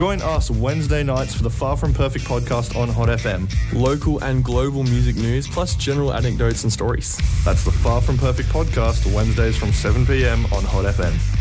Join us Wednesday nights for the Far From Perfect podcast on Hot FM. Local and global music news, plus general anecdotes and stories. That's the Far From Perfect podcast, Wednesdays from 7 p.m. on Hot FM.